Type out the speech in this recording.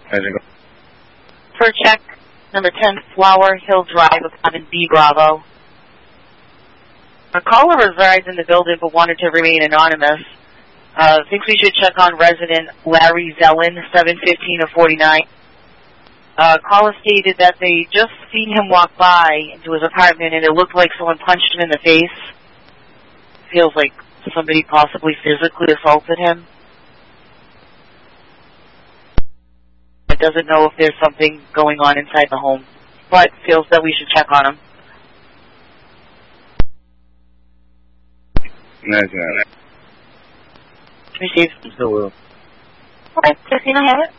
For check, number 10, Flower Hill Drive, apartment B, Bravo. A caller resides in the building but wanted to remain anonymous. Thinks we should check on resident Larry Zellin, 715 of 49. Caller stated that they just seen him walk by into his apartment and it looked like someone punched him in the face. Feels like somebody possibly physically assaulted him. It doesn't know if there's something going on inside the home, but feels that we should check on him. Nice. Received. Still will. Okay, Christina, have it?